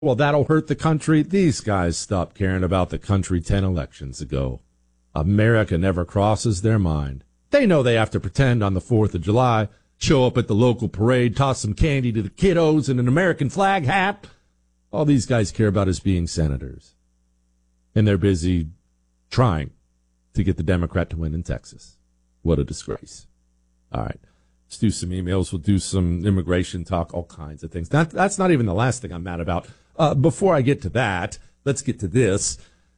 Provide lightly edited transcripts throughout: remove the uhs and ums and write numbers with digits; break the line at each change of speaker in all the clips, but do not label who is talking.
well, that'll hurt the country. These guys stopped caring about the country 10 elections ago. America never crosses their mind. They know they have to pretend on the 4th of July, show up at the local parade, toss some candy to the kiddos in an American flag hat. All these guys care about is being senators. And they're busy trying to get the Democrat to win in Texas. What a disgrace. All right. Let's do some emails. We'll do some immigration talk, all kinds of things. That's not even the last thing I'm mad about. Before I get to that, let's get to this.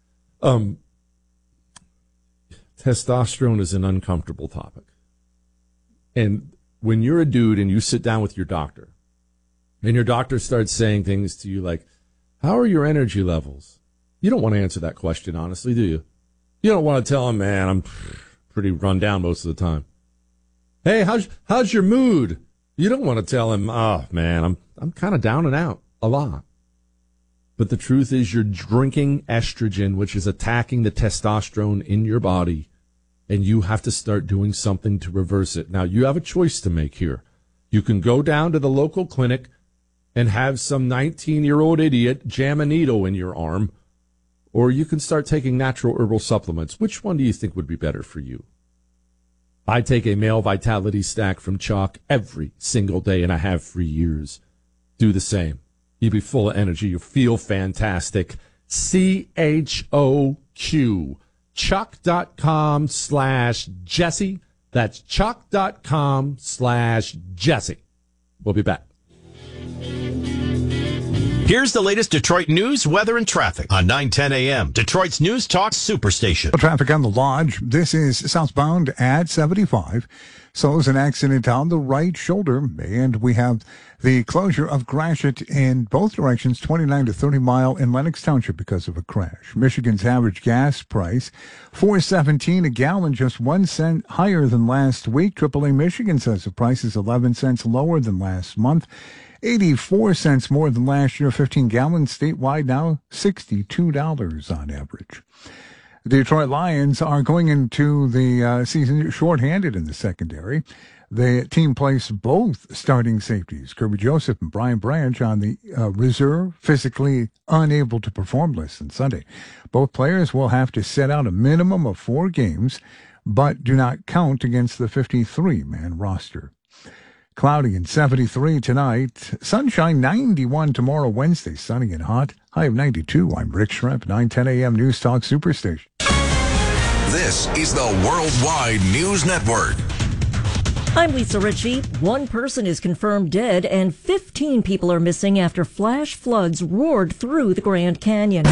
Testosterone is an uncomfortable topic. And when you're a dude and you sit down with your doctor, and your doctor starts saying things to you like, how are your energy levels? You don't want to answer that question, honestly, do you? You don't want to tell him, man, I'm pretty run down most of the time. Hey, how's your mood? You don't want to tell him, oh, man, I'm kind of down and out a lot. But the truth is you're drinking estrogen, which is attacking the testosterone in your body, and you have to start doing something to reverse it. Now, you have a choice to make here. You can go down to the local clinic and have some 19-year-old idiot jam a needle in your arm, or you can start taking natural herbal supplements. Which one do you think would be better for you? I take a male vitality stack from Chalk every single day, and I have for years. Do the same. You'll be full of energy. You feel fantastic. CHOQ. Chalk.com/Jesse. That's Chalk.com/Jesse. We'll be back.
Here's the latest Detroit news, weather, and traffic on 9:10 a.m. Detroit's News Talk Superstation.
Traffic on the Lodge. This is southbound at 75. So there's an accident on the right shoulder, and we have the closure of Gratiot in both directions, 29 to 30 mile in Lenox Township because of a crash. Michigan's average gas price, $4.17 a gallon, just 1 cent higher than last week. AAA Michigan says the price is 11 cents lower than last month. 84 cents more than last year. 15 gallons statewide now, $62 on average. The Detroit Lions are going into the season shorthanded in the secondary. The team placed both starting safeties, Kirby Joseph and Brian Branch, on the reserve, physically unable to perform less than Sunday. Both players will have to sit out a minimum of 4 games, but do not count against the 53-man roster. Cloudy and 73 tonight. Sunshine 91 tomorrow, Wednesday. Sunny and hot. High of 92. I'm Rick Shrimp, 9:10 a.m. News Talk Superstation.
This is the Worldwide News Network.
I'm Lisa Ritchie. 1 person is confirmed dead and 15 people are missing after flash floods roared through the Grand Canyon.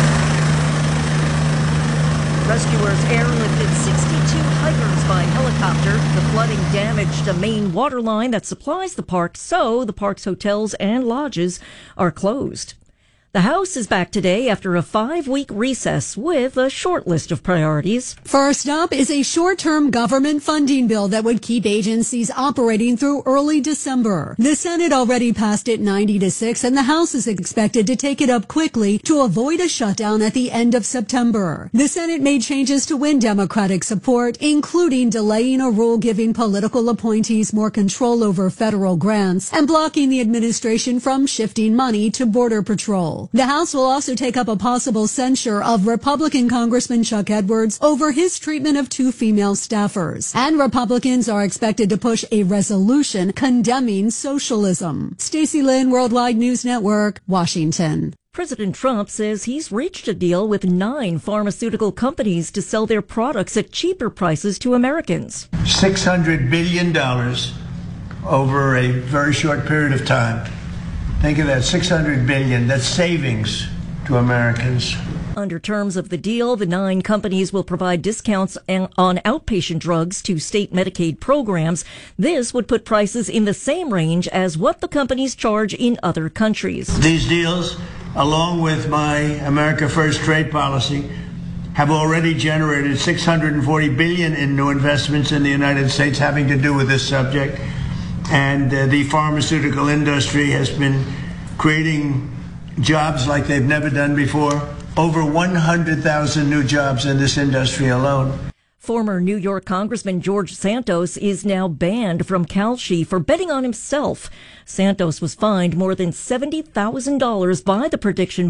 Rescuers airlifted 62 hikers by helicopter. The flooding damaged a main water line that supplies the park, so the park's hotels and lodges are closed. The House is back today after a 5-week recess with a short list of priorities.
First up is a short-term government funding bill that would keep agencies operating through early December. The Senate already passed it 90-6, and the House is expected to take it up quickly to avoid a shutdown at the end of September. The Senate made changes to win Democratic support, including delaying a rule giving political appointees more control over federal grants and blocking the administration from shifting money to Border Patrol. The House will also take up a possible censure of Republican Congressman Chuck Edwards over his treatment of 2 female staffers. And Republicans are expected to push a resolution condemning socialism. Stacey Lynn, Worldwide News Network, Washington.
President Trump says he's reached a deal with 9 pharmaceutical companies to sell their products at cheaper prices to Americans.
$600 billion over a very short period of time. Think of that, $600 billion. That's savings to Americans.
Under terms of the deal, the 9 companies will provide discounts on outpatient drugs to state Medicaid programs. This would put prices in the same range as what the companies charge in other countries.
These deals, along with my America First trade policy, have already generated $640 billion in new investments in the United States having to do with this subject. And the pharmaceutical industry has been creating jobs like they've never done before. Over 100,000 new jobs in this industry alone.
Former New York Congressman George Santos is now banned from Kalshi for betting on himself. Santos was fined more than $70,000 by the prediction